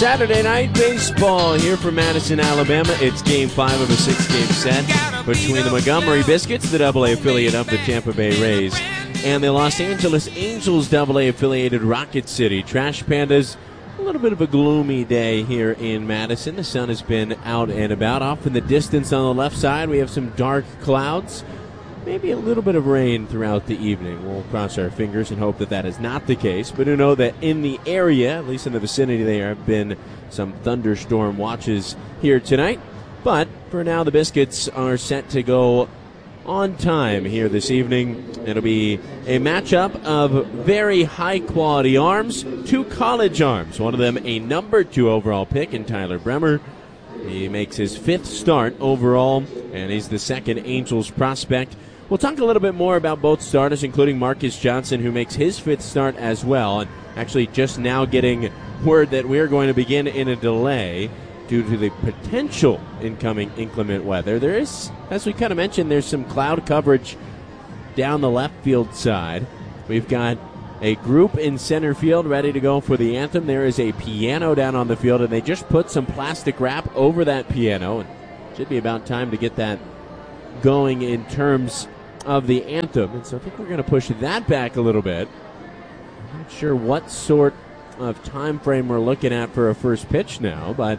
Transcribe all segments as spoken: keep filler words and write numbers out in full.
Saturday night baseball here from Madison, Alabama. It's game five of a six-game set between the Montgomery Biscuits, the double A affiliate of the Tampa Bay Rays, and the Los Angeles Angels, double A affiliated Rocket City Trash Pandas. A little bit of a gloomy day here in Madison. The sun has been out and about. Off in the distance on the left side, we have some dark clouds. Maybe a little bit of rain throughout the evening. We'll cross our fingers and hope that that is not the case. But we know that in the area, at least in the vicinity, there have been some thunderstorm watches here tonight. But for now, the Biscuits are set to go on time here this evening. It'll be a matchup of very high-quality arms, two college arms. One of them a number two overall pick in Tyler Bremer. He makes his fifth start overall, and he's the second Angels prospect. We'll talk a little bit more about both starters, including Marcus Johnson, who makes his fifth start as well, and actually just now getting word that we're going to begin in a delay due to the potential incoming inclement weather. There is, as we kind of mentioned, there's some cloud coverage down the left field side. We've got a group in center field ready to go for the anthem. There is a piano down on the field, and they just put some plastic wrap over that piano. And it should be about time to get that going in terms of the anthem. And so I think we're going to push that back a little bit. I'm not sure what sort of time frame we're looking at for a first pitch now, but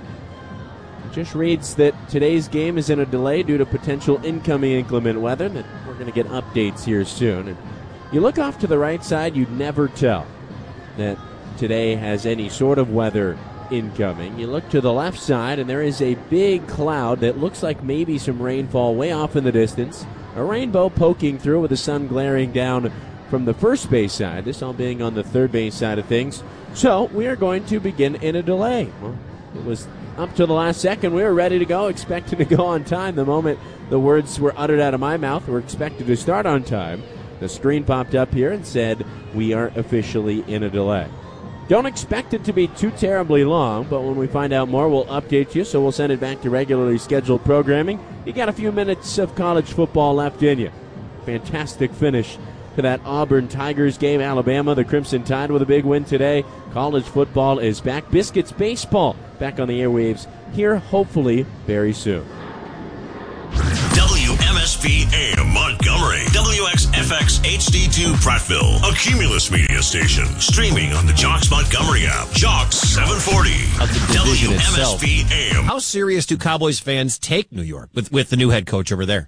it just reads that today's game is in a delay due to potential incoming inclement weather, that we're going to get updates here soon. And you look off to the right side, you'd never tell that today has any sort of weather incoming. You look to the left side, and there is a big cloud that looks like maybe some rainfall way off in the distance. A rainbow poking through with the sun glaring down from the first base side, this all being on the third base side of things. So we are going to begin in a delay. Well, it was up to the last second. We were ready to go, expected to go on time. The moment the words were uttered out of my mouth, we're expected to start on time. The screen popped up here and said, we are officially in a delay. Don't expect it to be too terribly long, but when we find out more, we'll update you, so we'll send it back to regularly scheduled programming. You got a few minutes of college football left in you. Fantastic finish to that Auburn Tigers game. Alabama, the Crimson Tide with a big win today. College football is back. Biscuits baseball back on the airwaves here, hopefully, very soon. W M S P A M Montgomery, W X F X H D two Prattville, a Cumulus media station, streaming on the Jocks Montgomery app, Jocks seven forty, W M S P A M. How serious do Cowboys fans take New York with, with the new head coach over there?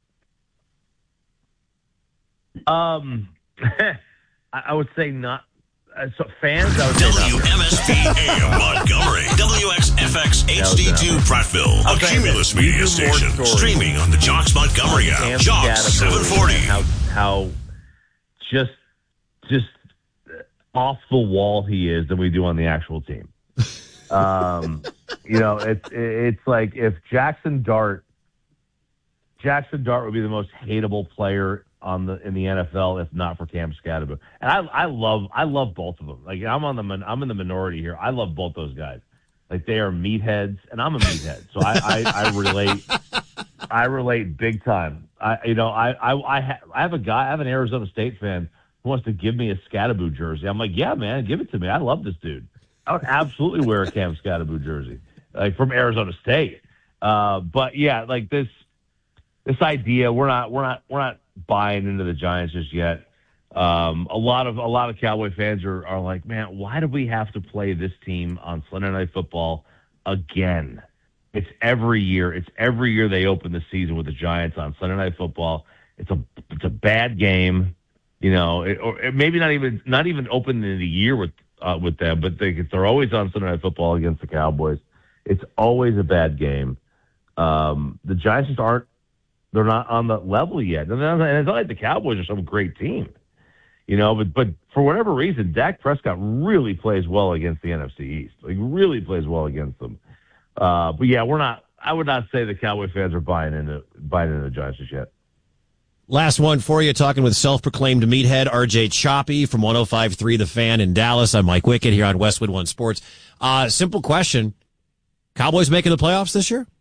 Um, I, I would say not. Uh, so fans, I would say W M S P A M Montgomery, W X F X H D two Prattville, a Cumulus media station, streaming on the Jocks Montgomery app, Jocks seven forty. How how just just off the wall he is than we do on the actual team. Um, you know, it's it's like if Jackson Dart, Jackson Dart would be the most hateable player on the in the N F L if not for Cam Skattebo. And I I love I love both of them. Like I'm on the I'm in the minority here. I love both those guys. Like they are meatheads, and I'm a meathead, so I I, I relate. I relate big time. I you know I I I, ha- I have a guy I have an Arizona State fan who wants to give me a Skattebo jersey. I'm like, yeah, man, give it to me. I love this dude. I would absolutely wear a Cam Skattebo jersey, like from Arizona State. Uh, but yeah, like this this idea, we're not we're not we're not. buying into the Giants just yet. Um, a lot of a lot of Cowboy fans are, are like, man, why do we have to play this team on Sunday Night Football again? It's every year. It's every year they open the season with the Giants on Sunday Night Football. It's a it's a bad game, you know, it, or it maybe not even not even open in the year with uh, with them, but they they're always on Sunday Night Football against the Cowboys. It's always a bad game. Um, the Giants just aren't. They're not on the level yet. And it's not like the Cowboys are some great team, you know, but, but for whatever reason, Dak Prescott really plays well against the N F C East. Like, really plays well against them. Uh, but, yeah, we're not – I would not say the Cowboy fans are buying into buying into the Giants just yet. Last one for you, talking with self-proclaimed meathead R J Choppy from one oh five point three The Fan in Dallas. I'm Mike Wickett here on Westwood One Sports. Uh, simple question. Cowboys making the playoffs this year?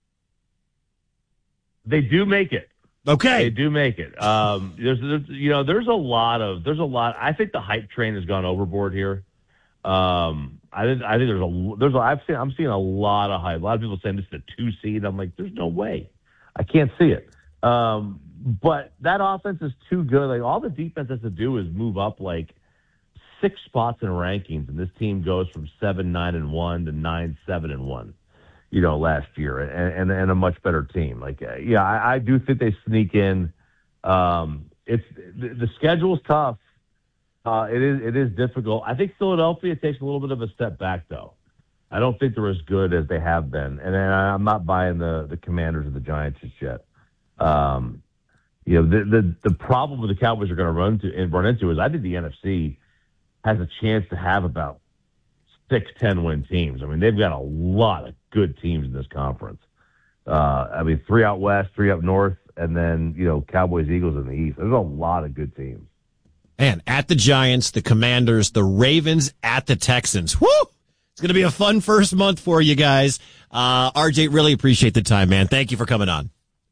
They do make it. Okay. They do make it. Um, there's, there's, you know, there's a lot of, there's a lot. I think the hype train has gone overboard here. Um, I, I didn't. I think there's a there's a, I've seen I'm seeing a lot of hype. A lot of people saying this is a two seed. I'm like, there's no way. I can't see it. Um, but that offense is too good. Like all the defense has to do is move up like six spots in rankings, and this team goes from seven nine and one to nine seven and one. You know, last year, and and, and a much better team. Like, uh, yeah, I, I do think they sneak in. Um, it's the, the schedule's tough. Uh, it is it is difficult. I think Philadelphia takes a little bit of a step back, though. I don't think they're as good as they have been, and I'm not buying the the Commanders or the Giants just yet. Um, you know, the the the problem with the Cowboys are going to run to and run into is I think the N F C has a chance to have about six, ten win teams. I mean, they've got a lot of good teams in this conference. Uh, I mean, three out west, three up north, and then, you know, Cowboys, Eagles in the east. There's a lot of good teams. Man, at the Giants, the Commanders, the Ravens, at the Texans. Woo! It's going to be a fun first month for you guys. Uh, R J, really appreciate the time, man. Thank you for coming on.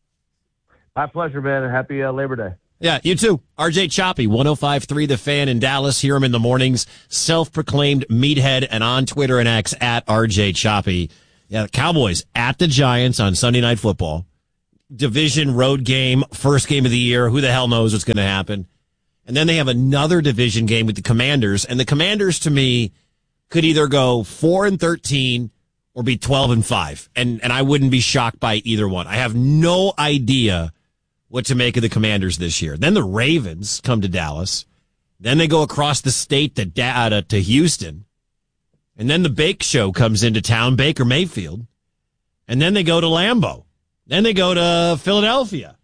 My pleasure, man. Happy uh, Labor Day. Yeah, you too. R J Choppy, one oh five point three The Fan in Dallas. Hear him in the mornings. Self-proclaimed meathead, and on Twitter and X at R J Choppy. Yeah, the Cowboys at the Giants on Sunday Night Football. Division road game, first game of the year. Who the hell knows what's going to happen? And then they have another division game with the Commanders. And the Commanders, to me, could either go four and thirteen or be twelve and five. And, and I wouldn't be shocked by either one. I have no idea what to make of the Commanders this year. Then the Ravens come to Dallas. Then they go across the state to, da- to Houston. And then the Bake Show comes into town, Baker Mayfield. And then they go to Lambeau. Then they go to Philadelphia.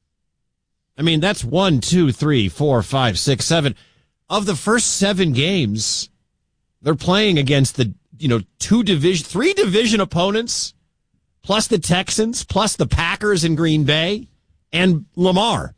I mean, that's one, two, three, four, five, six, seven. Of the first seven games, they're playing against the, you know, two division, three division opponents, plus the Texans, plus the Packers in Green Bay. And Lamar.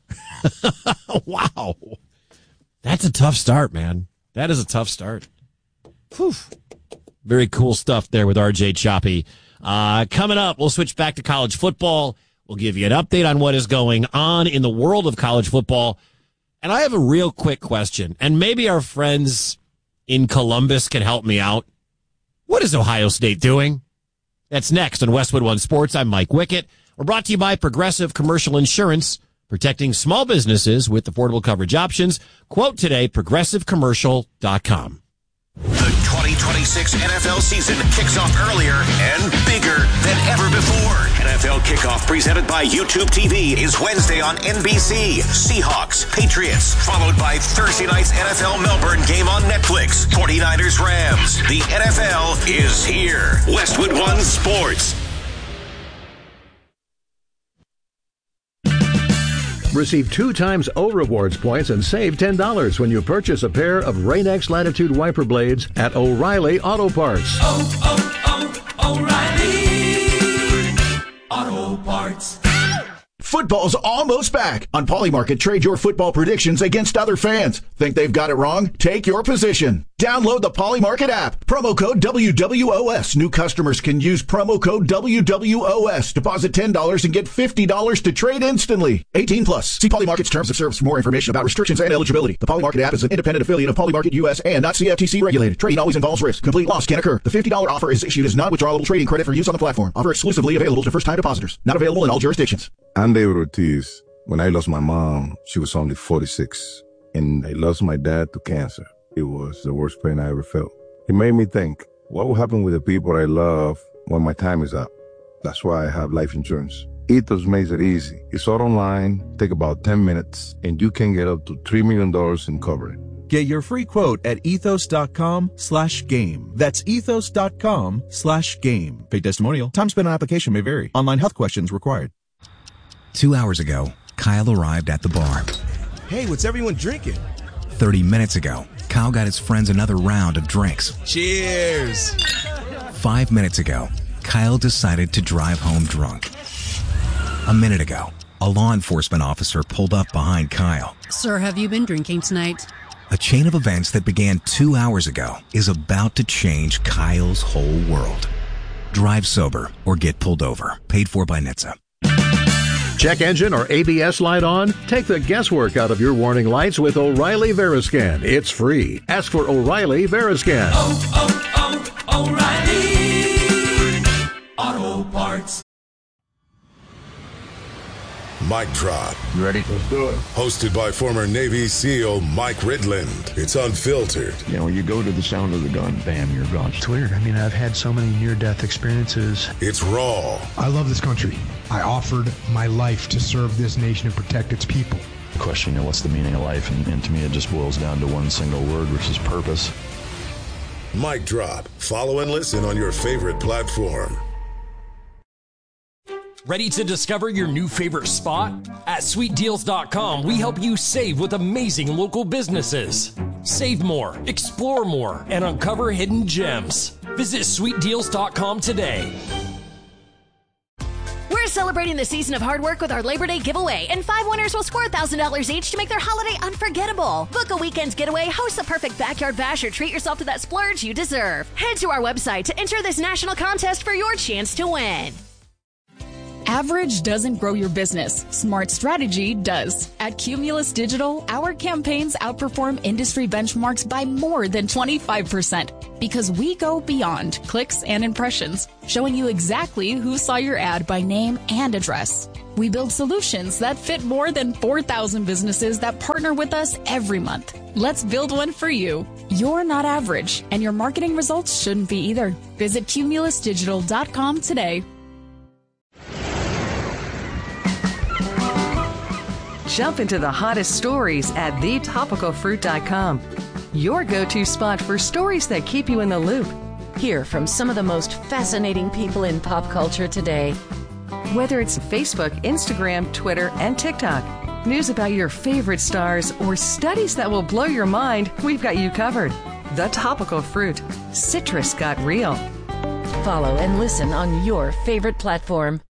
Wow. That's a tough start, man. That is a tough start. Whew. Very cool stuff there with R J Choppy. Uh, coming up, we'll switch back to college football. We'll give you an update on what is going on in the world of college football. And I have a real quick question, and maybe our friends in Columbus can help me out. What is Ohio State doing? That's next on Westwood One Sports. I'm Mike Wickett. We're brought to you by Progressive Commercial Insurance, protecting small businesses with affordable coverage options. Quote today, progressive commercial dot com. The twenty twenty-six N F L season kicks off earlier and bigger than ever before. N F L Kickoff presented by YouTube T V is Wednesday on N B C. Seahawks, Patriots, followed by Thursday night's N F L Melbourne game on Netflix. forty-niners, Rams. The N F L is here. Westwood One Sports. Receive two times O Rewards points and save ten dollars when you purchase a pair of Rain-X Latitude wiper blades at O'Reilly Auto Parts. Oh, oh, oh, O'Reilly Auto Parts. Football's almost back. On Polymarket, trade your football predictions against other fans. Think they've got it wrong? Take your position. Download the Polymarket app. Promo code W W O S. New customers can use promo code W W O S. Deposit ten dollars and get fifty dollars to trade instantly. eighteen plus. See Polymarket's terms of service for more information about restrictions and eligibility. The Polymarket app is an independent affiliate of Polymarket U S and not C F T C regulated. Trading always involves risk. Complete loss can occur. The fifty dollars offer is issued as non-withdrawable trading credit for use on the platform. Offer exclusively available to first-time depositors. Not available in all jurisdictions. I'm David Ortiz. When I lost my mom, she was only forty-six. And I lost my dad to cancer. It was the worst pain I ever felt. It made me think, what will happen with the people I love when my time is up? That's why I have life insurance. Ethos makes it easy. It's all online, take about ten minutes, and you can get up to three million dollars in coverage. Get your free quote at ethos.com slash game. That's ethos.com slash game. Paid testimonial. Time spent on application may vary. Online health questions required. Two hours ago, Kyle arrived at the bar. Hey, what's everyone drinking? Thirty minutes ago, Kyle got his friends another round of drinks. Cheers! Five minutes ago, Kyle decided to drive home drunk. A minute ago, a law enforcement officer pulled up behind Kyle. Sir, have you been drinking tonight? A chain of events that began two hours ago is about to change Kyle's whole world. Drive sober or get pulled over. Paid for by N H T S A. Check engine or A B S light on? Take the guesswork out of your warning lights with O'Reilly Veriscan. It's free. Ask for O'Reilly Veriscan. Oh, Mic Drop. You ready? Let's do it. Hosted by former Navy SEAL Mike Ridland. It's unfiltered. You know, you go to the sound of the gun, bam, you're gone. It's weird. I mean, I've had so many near-death experiences. It's raw. I love this country. I offered my life to serve this nation and protect its people. The question, you know, what's the meaning of life? And, and to me, it just boils down to one single word, which is purpose. Mic Drop. Follow and listen on your favorite platform. Ready to discover your new favorite spot? At sweet deals dot com, we help you save with amazing local businesses. Save more, explore more, and uncover hidden gems. Visit sweet deals dot com today. We're celebrating the season of hard work with our Labor Day giveaway, and five winners will score one thousand dollars each to make their holiday unforgettable. Book a weekend's getaway, host the perfect backyard bash, or treat yourself to that splurge you deserve. Head to our website to enter this national contest for your chance to win. Average doesn't grow your business. Smart strategy does. At Cumulus Digital, our campaigns outperform industry benchmarks by more than twenty-five percent because we go beyond clicks and impressions, showing you exactly who saw your ad by name and address. We build solutions that fit more than four thousand businesses that partner with us every month. Let's build one for you. You're not average, and your marketing results shouldn't be either. Visit cumulus digital dot com today. Jump into the hottest stories at the topical fruit dot com. Your go-to spot for stories that keep you in the loop. Hear from some of the most fascinating people in pop culture today. Whether it's Facebook, Instagram, Twitter, and TikTok, news about your favorite stars, or studies that will blow your mind, we've got you covered. The Topical Fruit. Citrus got real. Follow and listen on your favorite platform.